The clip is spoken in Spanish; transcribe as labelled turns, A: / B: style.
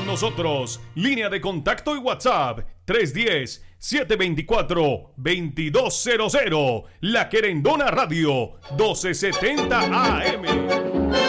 A: con nosotros. Línea de contacto y WhatsApp 310-724-2200. La Querendona Radio 1270 AM.